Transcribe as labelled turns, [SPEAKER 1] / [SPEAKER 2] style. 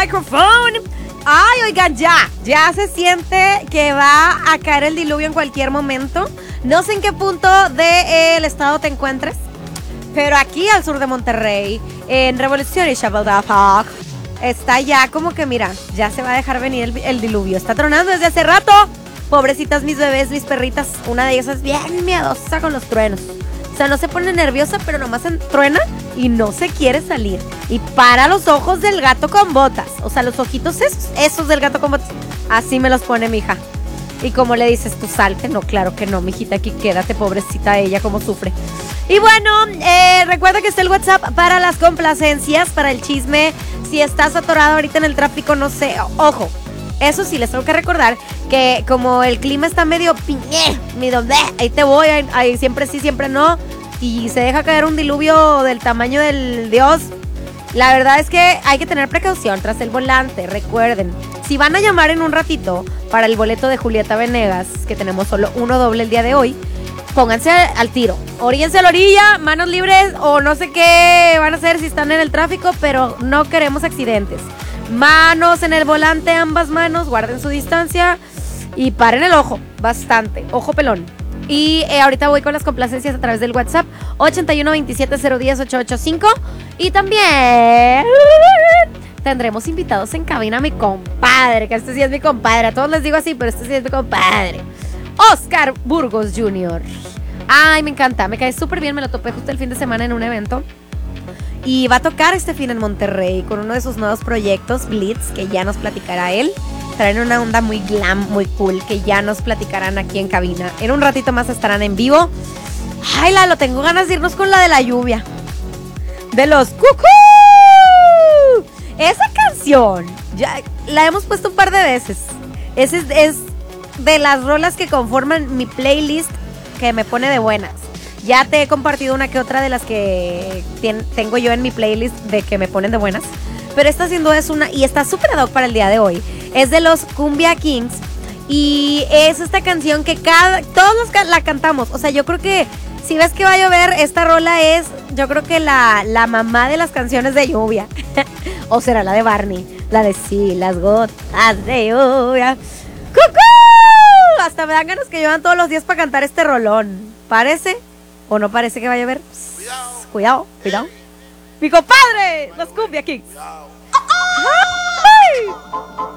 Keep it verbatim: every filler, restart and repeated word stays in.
[SPEAKER 1] microphone. Ay, oigan, ya, ya se siente que va a caer el diluvio en cualquier momento. No sé en quel punto del estado te encuentres, pero aquí al sur de Monterrey, en Revolución y Chapultepec, está ya como que, mira, ya se va a dejar venir el, el diluvio. Está tronando desde hace rato. Pobrecitas mis bebés, mis perritas. Una de ellas es bien miedosa con los truenos. O sea, no se pone nerviosa, pero nomás truena y no se quiere salir. Y para los ojos del gato con botas. O sea, los ojitos esos, esos del gato con botas. Así me los pone mi hija. Y como le dices, tú salte. No, claro que no, mijita, aquí quédate, pobrecita ella, cómo sufre. Y bueno, eh, recuerda que está el WhatsApp para las complacencias, para el chisme. Si estás atorado ahorita en el tráfico, no sé, ojo. Eso sí, les tengo que recordar que como el clima está medio piñé, medio bleh, ahí te voy, ahí, ahí siempre sí, siempre no, y se deja caer un diluvio del tamaño del Dios. La verdad es que hay que tener precaución tras el volante. Recuerden, si van a llamar en un ratito para el boleto de Julieta Venegas, que tenemos solo uno doble el día de hoy, pónganse al tiro, oríense a la orilla, manos libres o no sé qué van a hacer si están en el tráfico, pero no queremos accidentes. Manos en el volante, ambas manos, guarden su distancia y paren el ojo, bastante, ojo pelón. Y eh, ahorita voy con las complacencias a través del WhatsApp ochenta y uno veintisiete cero diez ocho ocho cinco. Y también tendremos invitados en cabina, mi compadre, que este sí es mi compadre, a todos les digo así, pero este sí es mi compadre, Oscar Burgos junior Ay, me encanta, me cae súper bien, me lo topé justo el fin de semana en un evento. Y va a tocar este fin en Monterrey con uno de sus nuevos proyectos, Blitz, que ya nos platicará él. Traen una onda muy glam, muy cool, que ya nos platicarán aquí en cabina. En un ratito más estarán en vivo. Ay, Lalo, tengo ganas de irnos con la de la lluvia. De los cucú. Esa canción, ya la hemos puesto un par de veces. Es, es, es de las rolas que conforman mi playlist que me pone de buenas. Ya te he compartido una que otra de las que ten, tengo yo en mi playlist de que me ponen de buenas. Pero esta sin duda es una, y está súper ad hoc para el día de hoy. Es de los Cumbia Kings. Y es esta canción que cada, todos los, la cantamos. O sea, yo creo que si ves que va a llover, esta rola es, yo creo que la, la mamá de las canciones de lluvia. O será la de Barney. La de sí, las gotas de lluvia. ¡Cucú! Hasta me dan ganas que lluevan todos los días para cantar este rolón. ¿Parece? ¿O no parece que va a llover? Cuidado, cuidado, cuidado. Mi compadre, los Cumbia Kings. ¡Ay!